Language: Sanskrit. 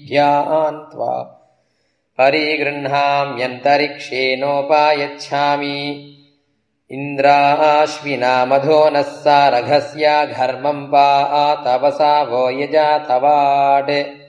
ध्यात्वा परिगृह्णाम्यन्तरिक्षेणोपायच्छामि इन्द्राश्विना मधो नः सारघस्य घर्मं पातवसा वो यजातवाड।